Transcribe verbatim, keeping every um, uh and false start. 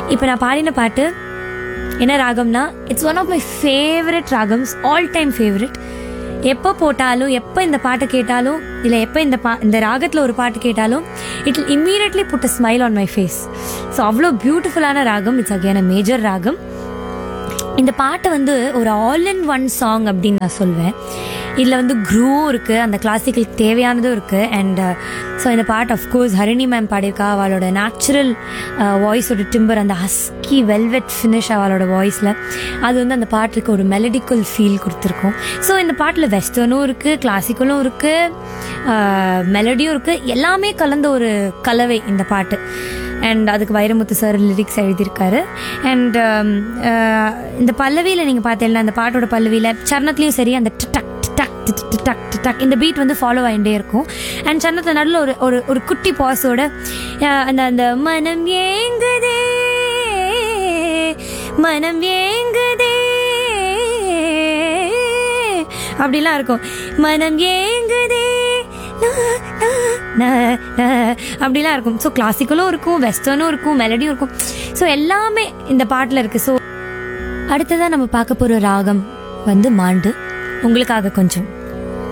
இப்போ நான் பாடின பாட்டு என்ன ராகம்னா, it's one of my favourite ராகம்ஸ், all time favourite. எப்போ போட்டாலும், எப்போ இந்த பாட்டு கேட்டாலும், இல்லை எப்போ இந்த பா இந்த ராகத்தில் ஒரு பாட்டு கேட்டாலும், it will immediately put a smile on my face. So அவ்வளோ பியூட்டிஃபுல்லான ராகம். இட்ஸ் அகேன் அ மேஜர் ராகம். இந்த பாட்டு வந்து ஒரு ஆல் இன் ஒன் சாங் அப்படின்னு நான் சொல்வேன். இதில் வந்து க்ரூவும் இருக்குது, அந்த கிளாசிக்கலுக்கு தேவையானதும் இருக்குது. அண்ட் ஸோ இந்த பாட்டு அஃப்கோர்ஸ் ஹரிணி மேம் பாடியிருக்கா. அவளோட நேச்சுரல் வாய்ஸோட டிம்பர், அந்த ஹஸ்கி வெல்வெட் ஃபினிஷ் அவளோட வாய்ஸில், அது வந்து அந்த பாட்டுக்கு ஒரு மெலடிக்கல் ஃபீல் கொடுத்துருக்கோம். ஸோ இந்த பாட்டில் வெஸ்டர்னும் இருக்குது, கிளாசிக்கலும் இருக்குது, மெலடியும் இருக்குது, எல்லாமே கலந்த ஒரு கலவை இந்த பாட்டு. அண்ட் அதுக்கு வைரமுத்து சார் லிரிக்ஸ் எழுதியிருக்காரு. அண்ட் இந்த பல்லவியில் நீங்கள் பார்த்தீங்கன்னா, அந்த பாட்டோட பல்லவியில் சரணத்துலேயும் சரி, அந்த டக் டக் டக் டக் இந்த பீட் வந்து ஃபாலோ ஆகிட்டே இருக்கும். அண்ட் சரணத்தில் நடுவில் ஒரு ஒரு ஒரு குட்டி பாஸோட அந்த அந்த மனம் ஏங்குதே மனம் ஏங்குதே அப்படிலாம் இருக்கும். மனம் ஏங்குதே அப்படிலாம் இருக்கும். ஸோ கிளாசிக்கலும் இருக்கும், வெஸ்டர்னும் இருக்கும், மெலடியும் இருக்கும். ஸோ எல்லாமே இந்த பாட்டில் இருக்குது. ஸோ அடுத்ததான் நம்ம பார்க்க போகிற ராகம் வந்து மாண்டு. உங்களுக்காக கொஞ்சம்